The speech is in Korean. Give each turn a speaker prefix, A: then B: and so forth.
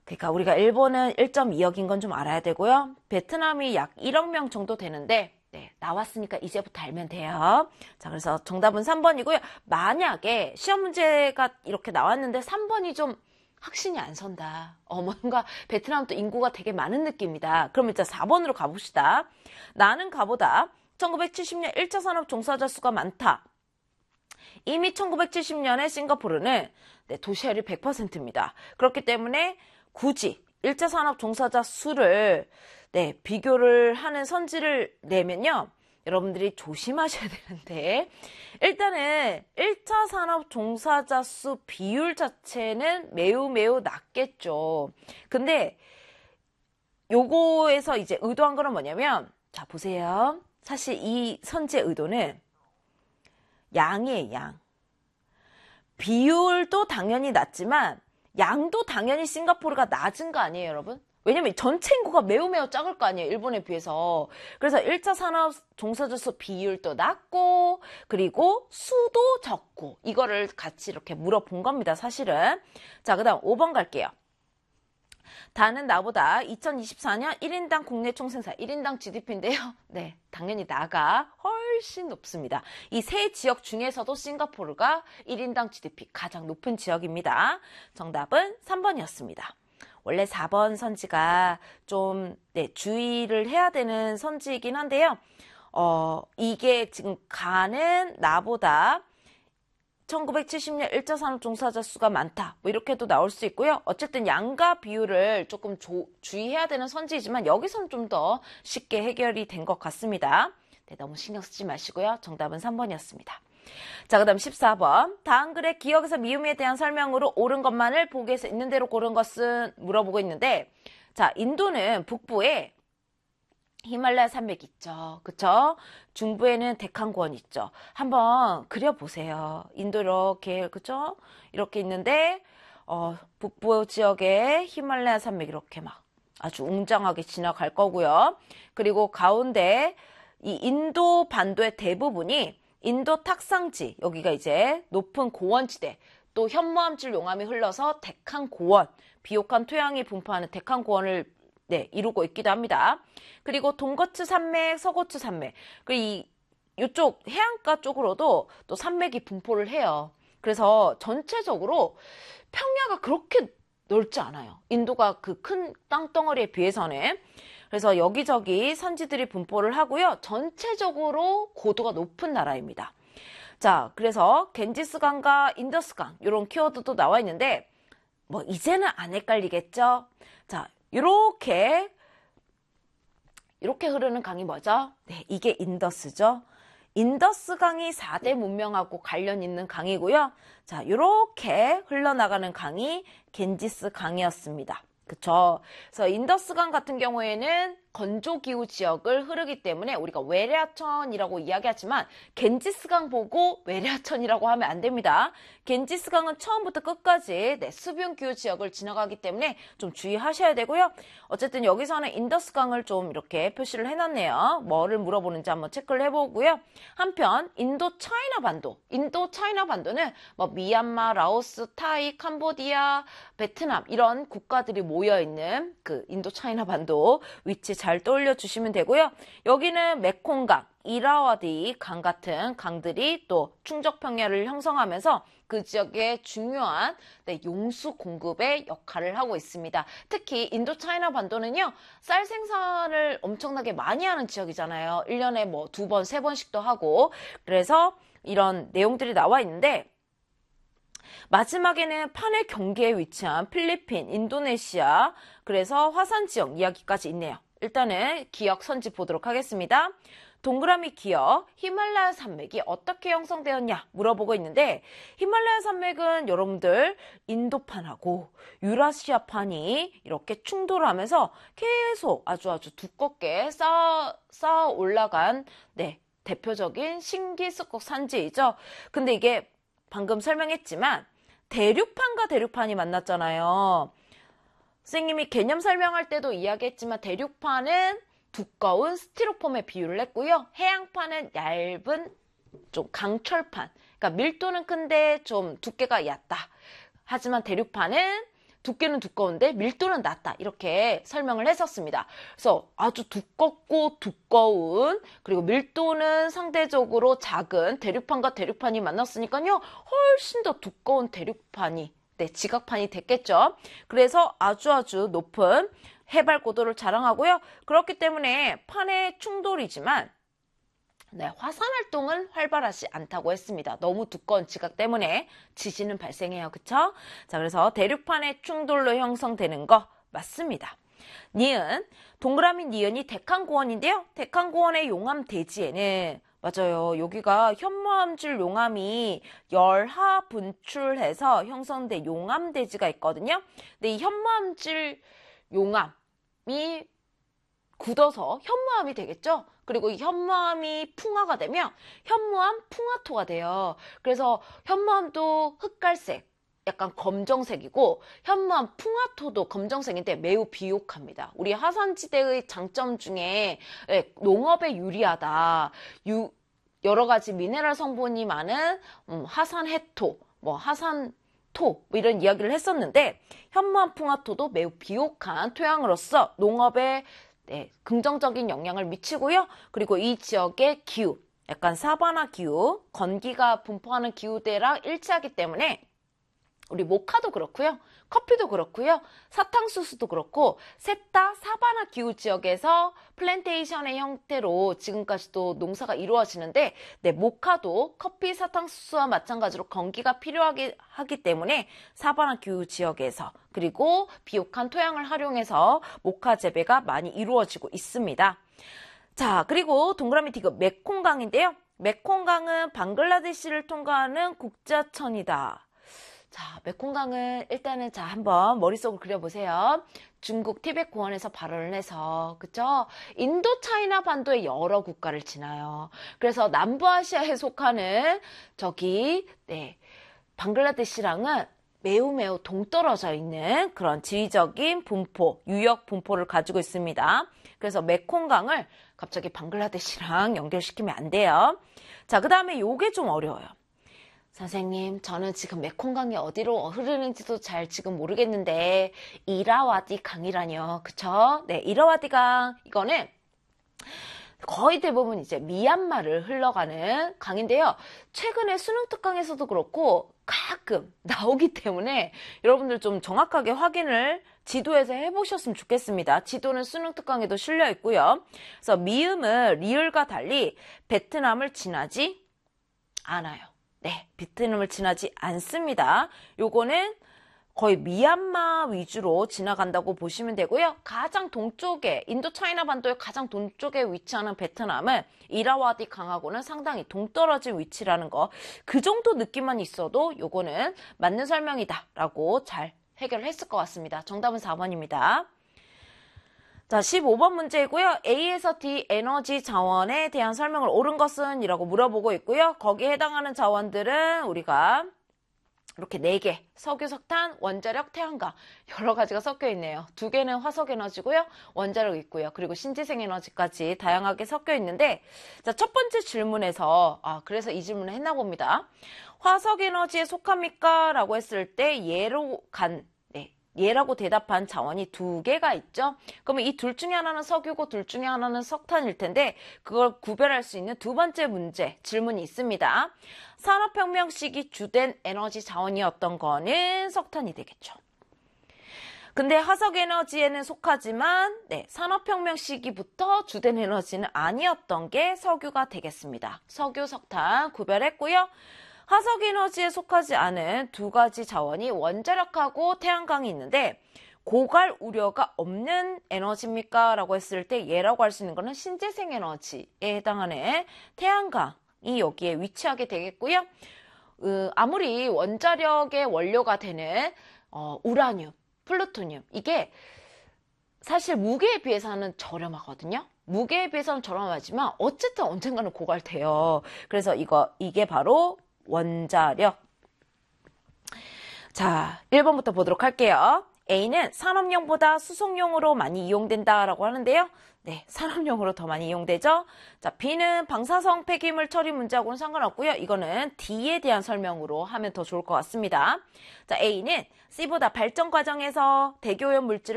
A: 그러니까 우리가 일본은 1.2억인 건 좀 알아야 되고요. 베트남이 약 1억 명 정도 되는데 네, 나왔으니까 이제부터 알면 돼요. 자, 그래서 정답은 3번이고요. 만약에 시험 문제가 이렇게 나왔는데 3번이 좀 확신이 안 선다. 뭔가 베트남도 인구가 되게 많은 느낌이다. 그럼 일단 4번으로 가봅시다. 나는 가보다 1970년 1차 산업 종사자 수가 많다. 이미 1970년에 싱가포르는 네, 도시화율이 100%입니다. 그렇기 때문에 굳이 1차 산업 종사자 수를 네, 비교를 하는 선지를 내면요. 여러분들이 조심하셔야 되는데 일단은 1차 산업 종사자 수 비율 자체는 매우 낮겠죠. 근데 요거에서 이제 의도한 거는 뭐냐면 자 보세요. 사실 이 선지의 의도는 양이에요. 양. 비율도 당연히 낮지만 양도 당연히 싱가포르가 낮은 거 아니에요, 여러분? 왜냐면 전체 인구가 매우 작을 거 아니에요, 일본에 비해서. 그래서 1차 산업 종사자 수 비율도 낮고 그리고 수도 적고 이거를 같이 이렇게 물어본 겁니다, 사실은. 자, 그 다음 5번 갈게요. 다는 나보다 2024년 1인당 국내 총생산, 1인당 GDP인데요. 네, 당연히 나가 훨씬 높습니다. 이 세 지역 중에서도 싱가포르가 1인당 GDP 가장 높은 지역입니다. 정답은 3번이었습니다. 원래 4번 선지가 좀 네, 주의를 해야 되는 선지이긴 한데요. 이게 지금 가는 나보다 1970년 1차 산업 종사자 수가 많다. 뭐 이렇게도 나올 수 있고요. 어쨌든 양가 비율을 조금 주의해야 되는 선지이지만 여기서는 좀 더 쉽게 해결이 된 것 같습니다. 네, 너무 신경 쓰지 마시고요. 정답은 3번이었습니다. 자, 그 다음 14번. 다음 글의 기억에서 미음에 대한 설명으로 옳은 것만을 보기에서 있는 대로 고른 것은 물어보고 있는데 자, 인도는 북부에 히말라야 산맥 있죠. 그쵸? 중부에는 데칸고원 있죠. 한번 그려보세요. 인도 이렇게, 그쵸? 이렇게 있는데, 북부 지역에 히말라야 산맥 이렇게 막 아주 웅장하게 지나갈 거고요. 그리고 가운데 이 인도 반도의 대부분이 인도 탁상지, 여기가 이제 높은 고원지대, 또 현무암질 용암이 흘러서 데칸고원, 비옥한 토양이 분포하는 데칸고원을 네, 이루고 있기도 합니다. 그리고 동거츠 산맥, 서거츠 산맥, 그리고 이쪽 해안가 쪽으로도 또 산맥이 분포를 해요. 그래서 전체적으로 평야가 그렇게 넓지 않아요. 인도가 그 큰 땅덩어리에 비해서는. 그래서 여기저기 산지들이 분포를 하고요. 전체적으로 고도가 높은 나라입니다. 자, 그래서 겐지스강과 인더스강 이런 키워드도 나와 있는데 뭐 이제는 안 헷갈리겠죠? 자, 이렇게 흐르는 강이 뭐죠? 네, 이게 인더스죠. 인더스강이 4대 문명하고 관련 있는 강이고요. 자, 이렇게 흘러나가는 강이 겐지스 강이었습니다. 그쵸? 그래서 인더스강 같은 경우에는 건조기후 지역을 흐르기 때문에 우리가 외래하천이라고 이야기하지만 겐지스강 보고 외래하천이라고 하면 안 됩니다. 겐지스강은 처음부터 끝까지 네, 수변기후 지역을 지나가기 때문에 좀 주의하셔야 되고요. 어쨌든 여기서는 인더스강을 좀 이렇게 표시를 해놨네요. 뭐를 물어보는지 한번 체크를 해보고요. 한편 인도 차이나 반도는 뭐 미얀마, 라오스, 타이, 캄보디아, 베트남 이런 국가들이 모여있는 그 인도 차이나 반도 위치 잘 떠올려 주시면 되고요. 여기는 메콩강, 이라와디 강 같은 강들이 또 충적평야를 형성하면서 그 지역의 중요한 네, 용수 공급의 역할을 하고 있습니다. 특히 인도 차이나 반도는요. 쌀 생산을 엄청나게 많이 하는 지역이잖아요. 1년에 뭐 2번, 3번씩도 하고 그래서 이런 내용들이 나와 있는데 마지막에는 판의 경계에 위치한 필리핀, 인도네시아 그래서 화산 지역 이야기까지 있네요. 일단은 기억 선지 보도록 하겠습니다. 동그라미 기억, 히말라야 산맥이 어떻게 형성되었냐 물어보고 있는데 히말라야 산맥은 여러분들 인도판하고 유라시아판이 이렇게 충돌하면서 계속 아주 두껍게 쌓아 올라간 네, 대표적인 신기습곡 산지이죠. 근데 이게 방금 설명했지만 대륙판과 대륙판이 만났잖아요. 선생님이 개념 설명할 때도 이야기했지만 대륙판은 두꺼운 스티로폼에 비유를 했고요. 해양판은 얇은 좀 강철판. 그러니까 밀도는 큰데 좀 두께가 얕다. 하지만 대륙판은 두께는 두꺼운데 밀도는 낮다. 이렇게 설명을 했었습니다. 그래서 아주 두껍고 두꺼운, 그리고 밀도는 상대적으로 작은 대륙판과 대륙판이 만났으니까요. 훨씬 더 두꺼운 대륙판이, 지각판이 됐겠죠. 그래서 아주 높은 해발 고도를 자랑하고요. 그렇기 때문에 판의 충돌이지만 화산 활동은 활발하지 않다고 했습니다. 너무 두꺼운 지각 때문에 지진은 발생해요. 그쵸? 자, 그래서 대륙판의 충돌로 형성되는 거 맞습니다. 니은, 동그라미 니은이 데칸고원인데요. 데칸고원의 용암 대지에는 맞아요. 여기가 현무암질 용암이 열하 분출해서 형성된 용암 대지가 있거든요. 근데 이 현무암질 용암이 굳어서 현무암이 되겠죠. 그리고 이 현무암이 풍화가 되면 현무암 풍화토가 돼요. 그래서 현무암도 흑갈색, 약간 검정색이고 현무암 풍화토도 검정색인데 매우 비옥합니다. 우리 하산지대의 장점 중에 농업에 유리하다. 여러 가지 미네랄 성분이 많은 하산해토, 하산토 이런 이야기를 했었는데 현무암 풍화토도 매우 비옥한 토양으로서 농업에 긍정적인 영향을 미치고요. 그리고 이 지역의 기후, 약간 사바나 기후, 건기가 분포하는 기후대랑 일치하기 때문에 우리 모카도 그렇고요. 커피도 그렇고요. 사탕수수도 그렇고 셋 다 사바나 기후 지역에서 플랜테이션의 형태로 지금까지도 농사가 이루어지는데 모카도 커피, 사탕수수와 마찬가지로 건기가 필요하기 때문에 사바나 기후 지역에서 그리고 비옥한 토양을 활용해서 모카 재배가 많이 이루어지고 있습니다. 자, 그리고 동그라미 디귿 메콩강인데요. 메콩강은 방글라데시를 통과하는 국자천이다. 자, 메콩강은 일단은 한번 머릿속으로 그려보세요. 중국 티벳 고원에서 발원을 해서, 그쵸? 인도 차이나 반도의 여러 국가를 지나요. 그래서 남부아시아에 속하는 방글라데시랑은 매우 동떨어져 있는 그런 지리적인 분포, 유역 분포를 가지고 있습니다. 그래서 메콩강을 갑자기 방글라데시랑 연결시키면 안 돼요. 자, 그 다음에 요게 좀 어려워요. 선생님, 저는 지금 메콩강이 어디로 흐르는지도 잘 지금 모르겠는데 이라와디 강이라뇨. 그쵸? 이라와디 강. 이거는 거의 대부분 이제 미얀마를 흘러가는 강인데요. 최근에 수능 특강에서도 그렇고 가끔 나오기 때문에 여러분들 좀 정확하게 확인을 지도에서 해보셨으면 좋겠습니다. 지도는 수능 특강에도 실려 있고요. 그래서 미음은 리을과 달리 베트남을 지나지 않아요. 베트남을 지나지 않습니다. 요거는 거의 미얀마 위주로 지나간다고 보시면 되고요. 가장 동쪽에, 인도 차이나 반도의 가장 동쪽에 위치하는 베트남은 이라와디 강하고는 상당히 동떨어진 위치라는 거. 그 정도 느낌만 있어도 요거는 맞는 설명이다 라고 잘 해결했을 것 같습니다. 정답은 4번입니다. 자, 15번 문제이고요. A에서 D 에너지 자원에 대한 설명을 옳은 것은? 이라고 물어보고 있고요. 거기에 해당하는 자원들은 우리가 이렇게 4개, 석유, 석탄, 원자력, 태양광 여러 가지가 섞여 있네요. 2개는 화석 에너지고요. 원자력 있고요. 그리고 신재생 에너지까지 다양하게 섞여 있는데 자, 첫 번째 질문에서 그래서 이 질문을 했나 봅니다. 화석 에너지에 속합니까? 라고 했을 때 얘라고 대답한 자원이 2개가 있죠. 그러면 이 둘 중에 하나는 석유고 둘 중에 하나는 석탄일 텐데 그걸 구별할 수 있는 두 번째 문제, 질문이 있습니다. 산업혁명 시기 주된 에너지 자원이었던 거는 석탄이 되겠죠. 근데 화석에너지에는 속하지만 산업혁명 시기부터 주된 에너지는 아니었던 게 석유가 되겠습니다. 석유, 석탄 구별했고요. 화석에너지에 속하지 않은 2가지 자원이 원자력하고 태양광이 있는데 고갈 우려가 없는 에너지입니까? 라고 했을 때 얘라고 할 수 있는 거는 신재생 에너지에 해당하는 태양광이 여기에 위치하게 되겠고요. 아무리 원자력의 원료가 되는 우라늄, 플루토늄 이게 사실 무게에 비해서는 저렴하거든요. 무게에 비해서는 저렴하지만 어쨌든 언젠가는 고갈돼요. 그래서 이게 바로 원자력. 자, 1번부터 보도록 할게요. A는 산업용보다 수송용으로 많이 이용된다라고 하는데요. 네, 산업용으로 더 많이 이용되죠. 자, B는 방사성 폐기물 처리 문제하고는 상관없고요. 이거는 D에 대한 설명으로 하면 더 좋을 것 같습니다. 자, A는 C보다 발전 과정에서 대기오염 물질을